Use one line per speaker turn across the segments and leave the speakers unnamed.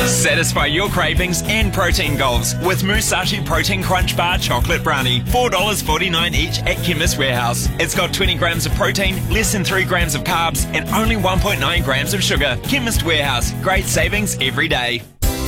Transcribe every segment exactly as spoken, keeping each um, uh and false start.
Satisfy your cravings and protein goals with Musashi Protein Crunch Bar Chocolate Brownie. four dollars forty-nine each at Chemist Warehouse. It's got twenty grams of protein, less than three grams of carbs, and only one point nine grams of sugar. Chemist Warehouse. Great savings every day.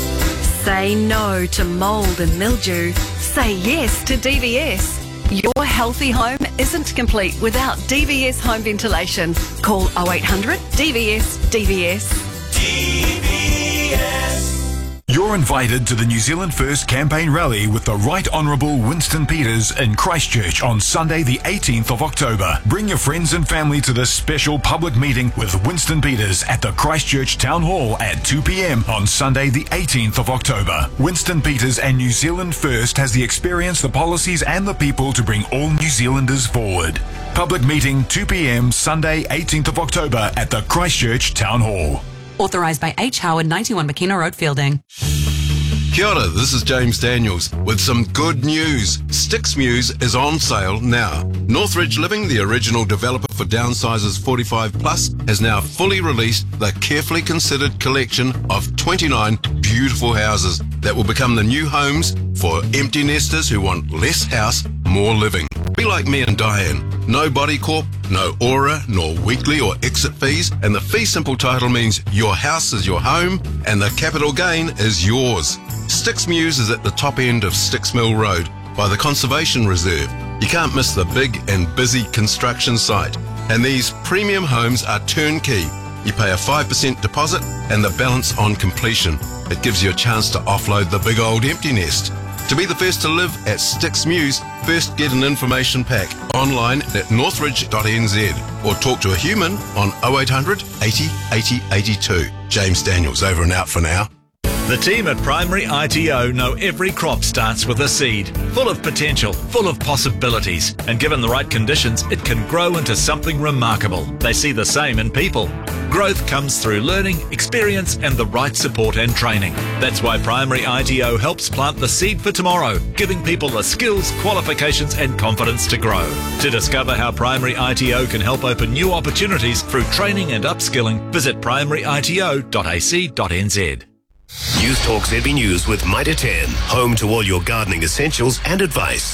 Say no to mould and mildew. Say yes to D V S. Your healthy home isn't complete without D V S home ventilation. Call oh eight hundred D V S D V S.
D V S.
You're invited to the New Zealand First campaign rally with the Right Honourable Winston Peters in Christchurch on Sunday the eighteenth of October. Bring your friends and family to this special public meeting with Winston Peters at the Christchurch Town Hall at two p.m. on Sunday the eighteenth of October. Winston Peters and New Zealand First has the experience, the policies and the people to bring all New Zealanders forward. Public meeting two p.m. Sunday eighteenth of October at the Christchurch Town Hall.
Authorised by H. Howard, ninety-one McKenna Road, Fielding.
Kia ora, this is James Daniels with some good news. Sticks Muse is on sale now. Northridge Living, the original developer for downsizers forty-five plus, has now fully released the carefully considered collection of twenty-nine beautiful houses that will become the new homes for empty nesters who want less house, more living. Be like me and Diane. No body corp, no aura, nor weekly or exit fees, and the fee simple title means your house is your home and the capital gain is yours. Sticks Muse is at the top end of Sticks Mill Road by the Conservation Reserve. You can't miss the big and busy construction site. And these premium homes are turnkey. You pay a five percent deposit and the balance on completion. It gives you a chance to offload the big old empty nest. To be the first to live at Sticks Muse, first get an information pack online at northridge dot n z or talk to a human on oh eight hundred eighty eighty eighty-two. James Daniels, over and out for now.
The team at Primary I T O know every crop starts with a seed, full of potential, full of possibilities, and given the right conditions, it can grow into something remarkable. They see the same in people. Growth comes through learning, experience, and the right support and training. That's why Primary I T O helps plant the seed for tomorrow, giving people the skills, qualifications, and confidence to grow. To discover how Primary I T O can help open new opportunities through training and upskilling, visit primary I T O dot a c dot n z.
News Talk Z B News with Mitre ten, home to all your gardening essentials and advice.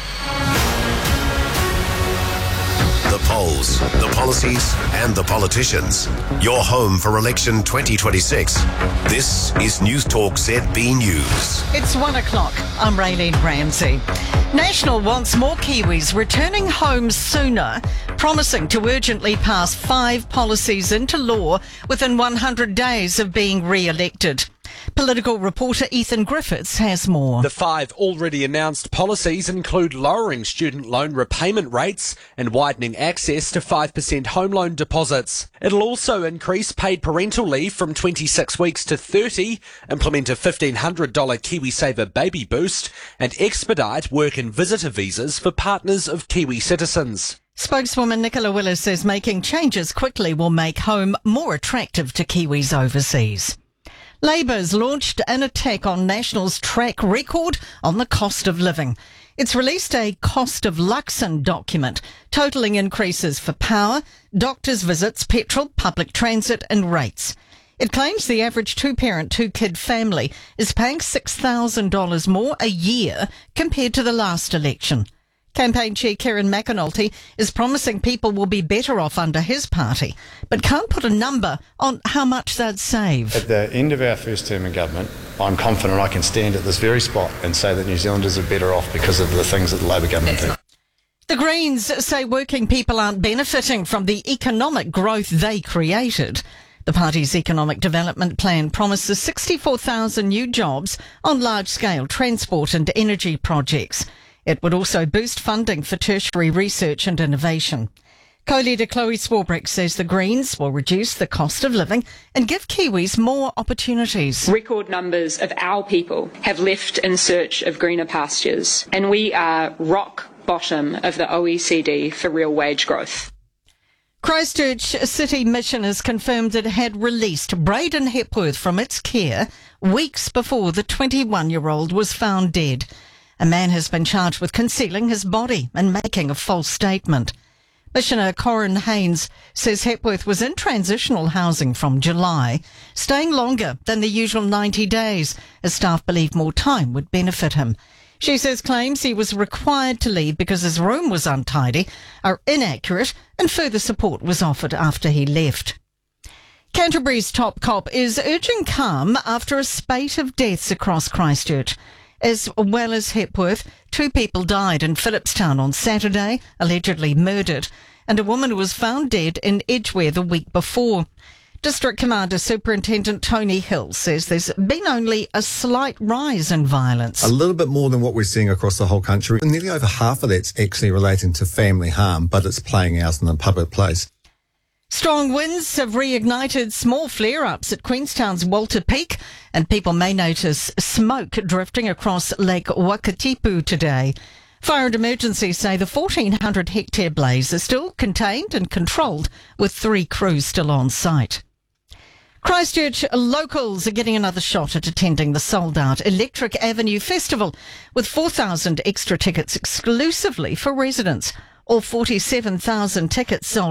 The polls, the policies, and the politicians. Your home for election twenty twenty-six. This is News Talk Z B News.
It's one o'clock. I'm Raylene Ramsey. National wants more Kiwis returning home sooner, promising to urgently pass five policies into law within one hundred days of being re-elected. Political reporter Ethan Griffiths has more.
The five already announced policies include lowering student loan repayment rates and widening access to five percent home loan deposits. It'll also increase paid parental leave from twenty-six weeks to thirty, implement a fifteen hundred dollars KiwiSaver baby boost, and expedite work and visitor visas for partners of Kiwi citizens.
Spokeswoman Nicola Willis says making changes quickly will make home more attractive to Kiwis overseas. Labour's launched an attack on National's track record on the cost of living. It's released a cost of Luxon document, totalling increases for power, doctors' visits, petrol, public transit and rates. It claims the average two-parent, two-kid family is paying six thousand dollars more a year compared to the last election. Campaign Chair Kieran McAnulty is promising people will be better off under his party, but can't put a number on how much they'd save.
At the end of our first term in government, I'm confident I can stand at this very spot and say that New Zealanders are better off because of the things that the Labor government did.
The Greens say working people aren't benefiting from the economic growth they created. The party's economic development plan promises sixty-four thousand new jobs on large-scale transport and energy projects. It would also boost funding for tertiary research and innovation. Co-leader Chloe Swarbrick says the Greens will reduce the cost of living and give Kiwis more opportunities.
Record numbers of our people have left in search of greener pastures, and we are rock bottom of the O E C D for real wage growth.
Christchurch City Mission has confirmed it had released Braden Hepworth from its care weeks before the twenty-one-year-old was found dead. A man has been charged with concealing his body and making a false statement. Commissioner Corin Haynes says Hepworth was in transitional housing from July, staying longer than the usual ninety days, as staff believed more time would benefit him. She says claims he was required to leave because his room was untidy are inaccurate and further support was offered after he left. Canterbury's top cop is urging calm after a spate of deaths across Christchurch. As well as Hepworth, two people died in Phillipstown on Saturday, allegedly murdered, and a woman was found dead in Edgware the week before. District Commander Superintendent Tony Hill says there's been only a slight rise in violence.
A little bit more than what we're seeing across the whole country. Nearly over half of that's actually relating to family harm, but it's playing out in a public place.
Strong winds have reignited small flare-ups at Queenstown's Walter Peak, and people may notice smoke drifting across Lake Wakatipu today. Fire and Emergency say the fourteen hundred hectare blaze is still contained and controlled, with three crews still on site. Christchurch locals are getting another shot at attending the sold-out Electric Avenue Festival, with four thousand extra tickets exclusively for residents. All forty-seven thousand tickets sold